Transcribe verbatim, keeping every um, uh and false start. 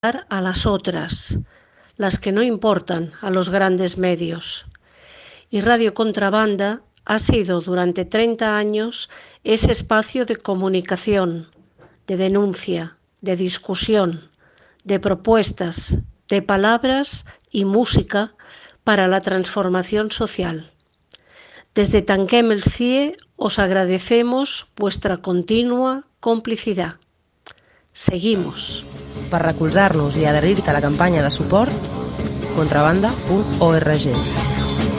a las otras, las que no importan a los grandes medios. Y Radio Contrabanda ha sido durante treinta años ese espacio de comunicación, de denuncia, de discusión, de propuestas, de palabras y música para la transformación social. Desde Tanquem el C I E os agradecemos vuestra continua complicidad. Seguimos. Per recolzar-nos i adherir-te a la campanya de suport, contrabanda punt org.